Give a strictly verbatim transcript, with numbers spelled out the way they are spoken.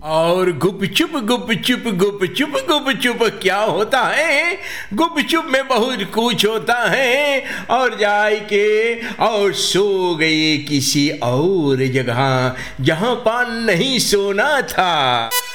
और गुपचुप गुपचुप गुपचुप गुपचुप क्या होता है? गुपचुप में बहुत कुछ होता है। और जाए के और सो गए किसी और जगह जहाँ पान नहीं सोना था।